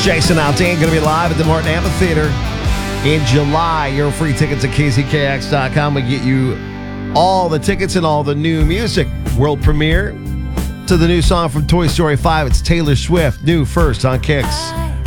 Jason Aldean going to be live at the Martin Amphitheater in July. Your free tickets at KZKX.com. We get you all the tickets and all the new music. World premiere to the new song from Toy Story 5. It's Taylor Swift, new first on Kicks.